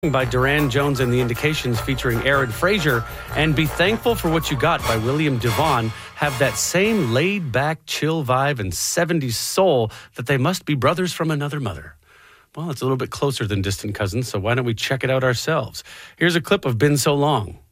By Duran Jones and the Indications featuring Aaron Fraser, and Be Thankful for What You Got by William DeVaughn have that same laid-back, chill vibe and 70s soul that they must be brothers from another mother. Well, it's a little bit closer than distant cousins, so why don't we check it out ourselves? Here's a clip of Been So Long.